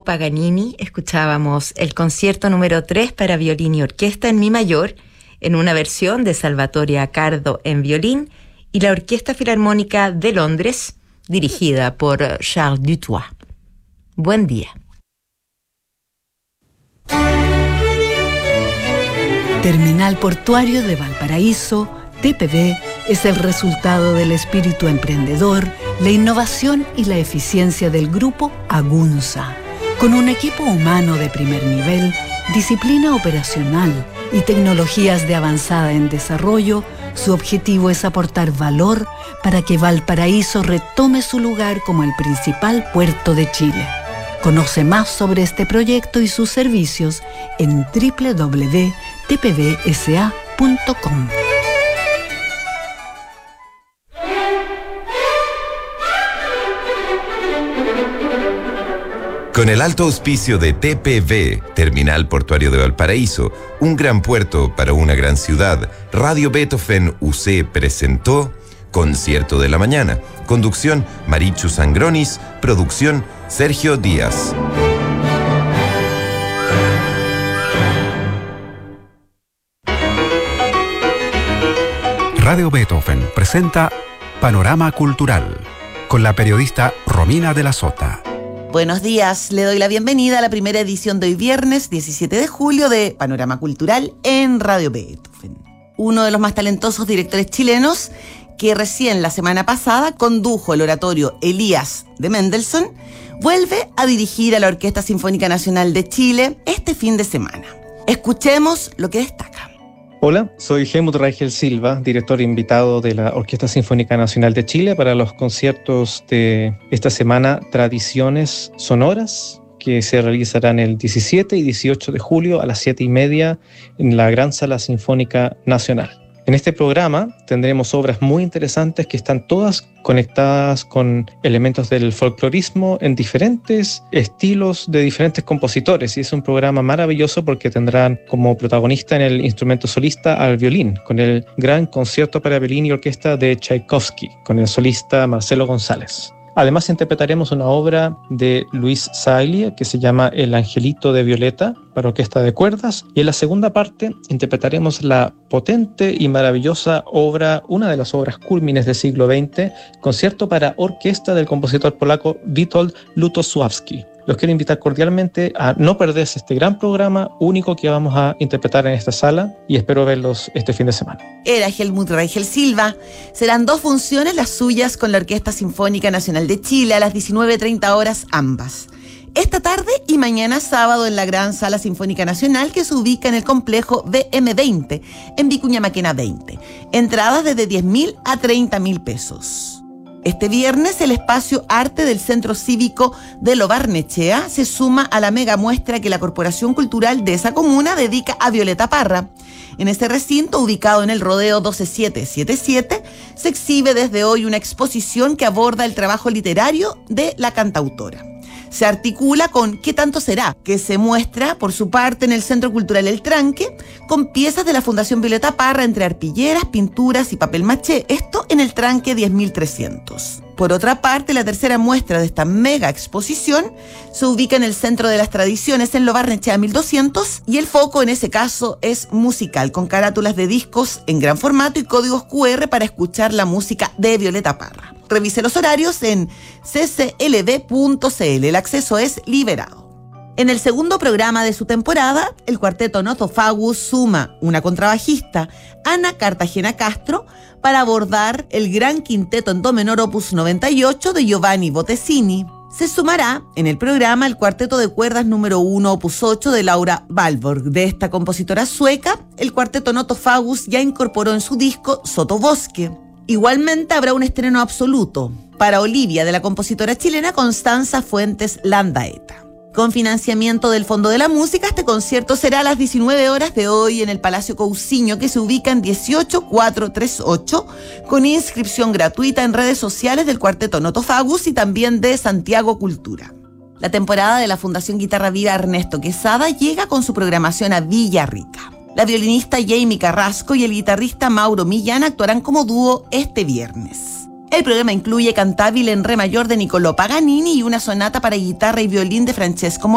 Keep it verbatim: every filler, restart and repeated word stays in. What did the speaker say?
Paganini escuchábamos el concierto número tres para violín y orquesta en mi mayor, en una versión de Salvatore Accardo en violín, y la Orquesta Filarmónica de Londres, dirigida por Charles Dutoit. Buen día. Terminal Portuario de Valparaíso, T P V, es el resultado del espíritu emprendedor, la innovación y la eficiencia del grupo Agunza. Con un equipo humano de primer nivel, disciplina operacional y tecnologías de avanzada en desarrollo, su objetivo es aportar valor para que Valparaíso retome su lugar como el principal puerto de Chile. Conoce más sobre este proyecto y sus servicios en doble u doble u doble u punto t p v s a punto com. Con el alto auspicio de T P V, Terminal Portuario de Valparaíso, un gran puerto para una gran ciudad, Radio Beethoven U C presentó Concierto de la Mañana. Conducción, Marichu Sangronis. Producción, Sergio Díaz. Radio Beethoven presenta Panorama Cultural, con la periodista Romina de la Sota. Buenos días, le doy la bienvenida a la primera edición de hoy viernes diecisiete de julio de Panorama Cultural en Radio Beethoven. Uno de los más talentosos directores chilenos que recién la semana pasada condujo el oratorio Elías de Mendelssohn, vuelve a dirigir a la Orquesta Sinfónica Nacional de Chile este fin de semana. Escuchemos lo que destaca. Hola, soy Helmut Reichel Silva, director invitado de la Orquesta Sinfónica Nacional de Chile para los conciertos de esta semana Tradiciones Sonoras, que se realizarán el diecisiete y dieciocho de julio a las siete y media en la Gran Sala Sinfónica Nacional. En este programa tendremos obras muy interesantes que están todas conectadas con elementos del folclorismo en diferentes estilos de diferentes compositores, y es un programa maravilloso porque tendrán como protagonista en el instrumento solista al violín, con el gran concierto para violín y orquesta de Tchaikovsky, con el solista Marcelo González. Además interpretaremos una obra de Luis Sailly que se llama El Angelito de Violeta para orquesta de cuerdas, y en la segunda parte interpretaremos la potente y maravillosa obra, una de las obras cúlmines del siglo veinte, concierto para orquesta del compositor polaco Witold Lutosławski. Los quiero invitar cordialmente a no perderse este gran programa único que vamos a interpretar en esta sala, y espero verlos este fin de semana. Era Helmut Reichel Silva. Serán dos funciones las suyas con la Orquesta Sinfónica Nacional de Chile a las diecinueve treinta horas ambas. Esta tarde y mañana sábado en la Gran Sala Sinfónica Nacional, que se ubica en el complejo B M veinte, en Vicuña Maquena veinte. Entradas desde diez mil a treinta mil pesos. Este viernes, el espacio Arte del Centro Cívico de Lo Barnechea se suma a la mega muestra que la Corporación Cultural de esa comuna dedica a Violeta Parra. En este recinto, ubicado en el Rodeo doce mil setecientos setenta y siete, se exhibe desde hoy una exposición que aborda el trabajo literario de la cantautora. Se articula con ¿Qué tanto será?, que se muestra, por su parte, en el Centro Cultural El Tranque, con piezas de la Fundación Violeta Parra, entre arpilleras, pinturas y papel maché, esto en el Tranque diez mil trescientos. Por otra parte, la tercera muestra de esta mega exposición se ubica en el Centro de las Tradiciones, en Lo Barnechea mil doscientos, y el foco en ese caso es musical, con carátulas de discos en gran formato y códigos cu erre para escuchar la música de Violeta Parra. Revise los horarios en c c l d punto c l. El acceso es liberado. En el segundo programa de su temporada, el cuarteto Notofagus suma una contrabajista, Ana Cartagena Castro, para abordar el gran quinteto en do menor opus noventa y ocho de Giovanni Bottesini. Se sumará en el programa el cuarteto de cuerdas número uno opus ocho de Laura Valborg. De esta compositora sueca, el cuarteto Notofagus ya incorporó en su disco Sotobosque. Igualmente habrá un estreno absoluto para Olivia de la compositora chilena Constanza Fuentes Landaeta. Con financiamiento del Fondo de la Música, este concierto será a las diecinueve horas de hoy en el Palacio Cousiño, que se ubica en dieciocho mil cuatrocientos treinta y ocho, con inscripción gratuita en redes sociales del cuarteto Notofagus y también de Santiago Cultura. La temporada de la Fundación Guitarra Viva Ernesto Quesada llega con su programación a Villarrica. La violinista Jamie Carrasco y el guitarrista Mauro Millán actuarán como dúo este viernes. El programa incluye Cantabile en re mayor de Niccolò Paganini y una sonata para guitarra y violín de Francesco